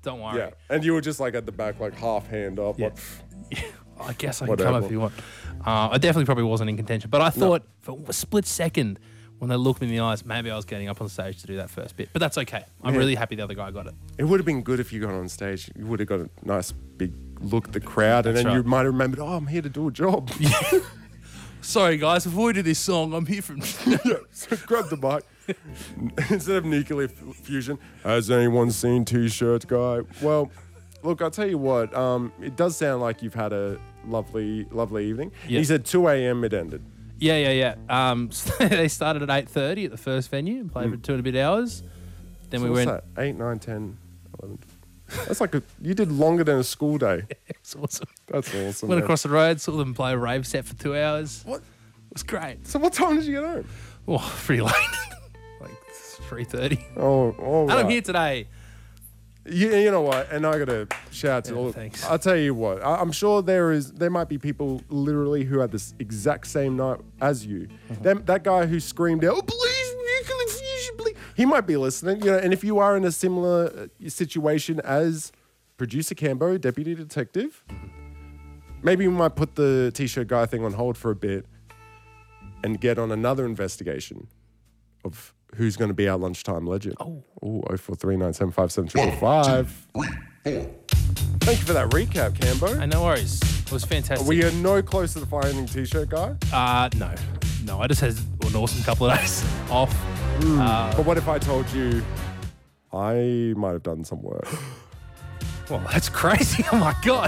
Don't worry. Yeah, and you were just like at the back, like half hand up. Yeah. Like, I guess I can Whatever. come if you want. I definitely probably wasn't in contention, but I thought for a split second when they looked me in the eyes, maybe I was getting up on stage to do that first bit. But that's okay. I'm really happy the other guy got it. it would have been good if you got on stage. You would have got a nice big look at the crowd, and That's then you right. might have remembered, oh, I'm here to do a job. Sorry, guys, before we do this song, I'm here from... Yeah, so grab the mic. Instead of nuclear fusion, has anyone seen T-shirt guy? Well, look, I'll tell you what. It does sound like you've had a lovely evening. Yeah. He said 2 a.m. it ended. Yeah. So they started at 8:30 at the first venue and played for 2 and a bit hours. Then So we what's went... that? 8, 9, 10, 11. That's like you did longer than a school day. It's awesome. That's awesome. Went man. across the road, saw them play a rave set for 2 hours. What? It was great. So what time did you get home? Oh, pretty late. Like 3:30. Oh, And I'm right. here today. You know what? And I got to shout out to Yeah, all. thanks. I'll tell you what. I'm sure there might be people literally who had this exact same night as you. That guy who screamed out, "Oh, please, nuclear fusion, please!" He might be listening. You know, and if you are in a similar situation as producer Cambo, deputy detective, maybe we might put the T-shirt guy thing on hold for a bit and get on another investigation of who's going to be our lunchtime legend. Oh, 0439757345. Thank you for that recap, Cambo. And no worries. It was fantastic. We are no closer to finding T-shirt guy. No. I just had an awesome couple of days off. But what if I told you I might have done some work? Well, that's crazy. Oh my God.